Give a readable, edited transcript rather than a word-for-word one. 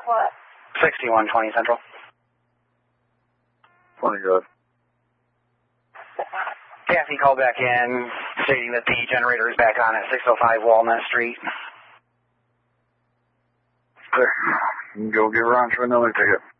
what? 6120 Central. 20 good. Kathy called back in stating that the generator is back on at 605 Walnut Street. Okay. Go give Ron another ticket.